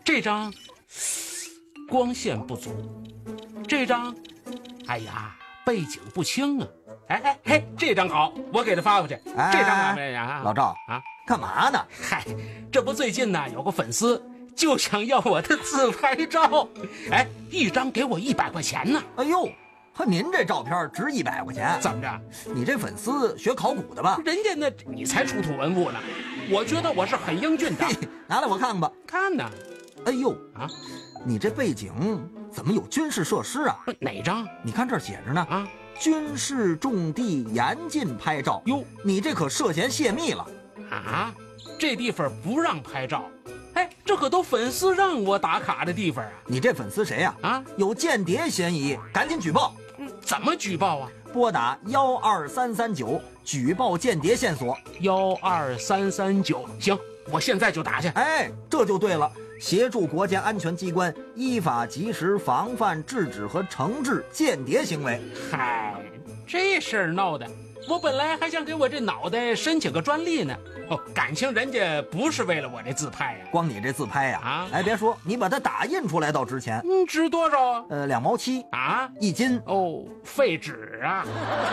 这张光线不足，这张，哎呀，背景不清啊。嘿，这张好，我给他发过去。这张啊， 老赵啊，干嘛呢？ 嗨，这不最近呢有个粉丝就想要我的自拍照，一张给我100块钱呢。 哎呦，您这照片值100块钱？ 怎么着？ 你这粉丝学考古的吧？ 人家那你才出土文物呢，我觉得我是很英俊的。 拿来我看看吧。 看呢。 哎呦啊，你这背景怎么有军事设施啊？ 哪张？ 你看这儿写着呢啊，军事重地严禁拍照。哟，你这可涉嫌泄密了啊！这地方不让拍照。这可都粉丝让我打卡的地方啊！ 你这粉丝谁呀？啊，有间谍嫌疑，赶紧举报。 怎么举报啊？ 拨打12339举报间谍线索。 12339，行，我现在就打去。 这就对了，协助国家安全机关依法及时防范、制止和惩治间谍行为。 嗨，这事儿闹的，我本来还想给我这脑袋申请个专利呢。感情人家不是为了我这自拍呀， 光你这自拍呀，别说，你把它打印出来倒值钱。 值多少啊 ？2毛7 啊 ，1斤。 哦，废纸啊！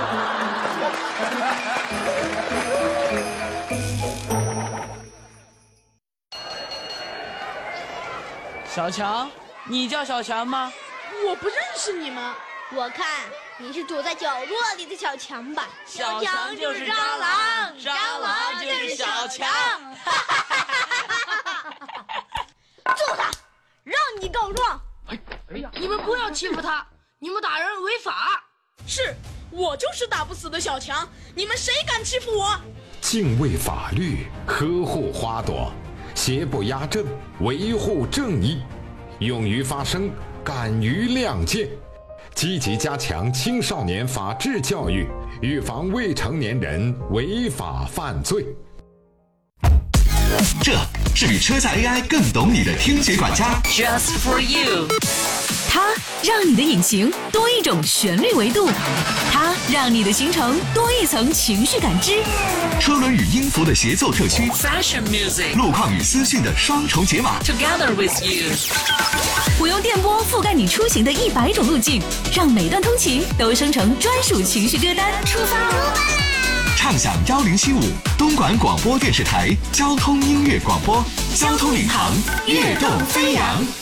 小强，你叫小强吗？ 我不认识你们。 我看你是躲在角落里的小强吧？ 小强就是蟑螂，蟑螂就是小强。 揍他，让你告状。 你们不要欺负他，你们打人违法。是，我就是打不死的小强，你们谁敢欺负我？ 敬畏法律，呵护花朵，邪不压正，维护正义，勇于发声，敢于亮剑，积极加强青少年法治教育，预防未成年人违法犯罪。 这是比车载 AI 更懂你的听觉管家 Just for you。 它让你的引擎多一种旋律维度，它让你的行程多一层情绪感知。 车轮与音符的协奏特区 Fashion music， 路况与思绪的双重解码 Together with you。 我用电波覆盖你出行的100种路径，让每段通勤都生成专属情绪歌单。出发啦！ 畅享1075东莞广播电视台交通音乐广播，交通领航，跃动飞扬。